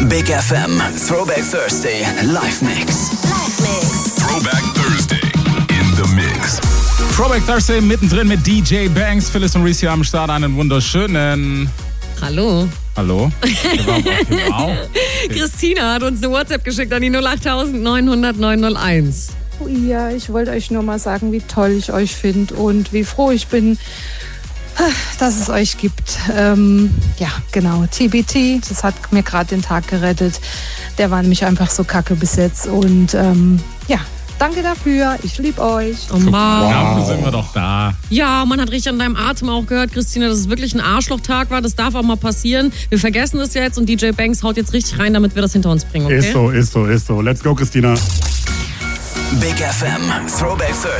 Big FM Throwback Thursday Live Mix. Throwback Thursday in the Mix. Throwback Thursday mittendrin mit DJ Banks. Phyllis und Reese hier am Start. Einen wunderschönen... Hallo. Hallo. Wow. Christina hat uns eine WhatsApp geschickt an die 08000 900 901. Ja, ich wollte euch nur mal sagen, wie toll ich euch finde und wie froh ich bin, dass es euch gibt. Ja, genau. TBT, das hat mir gerade den Tag gerettet. Der war nämlich einfach so kacke bis jetzt. Und ja, danke dafür. Ich liebe euch. Oh Mann. Dafür sind wir doch da. Ja, man hat richtig an deinem Atem auch gehört, Christina, dass es wirklich ein Arschlochtag war. Das darf auch mal passieren. Wir vergessen das jetzt und DJ Banks haut jetzt richtig rein, damit wir das hinter uns bringen, okay? Ist so. Let's go, Christina. Big FM Throwback Thursday.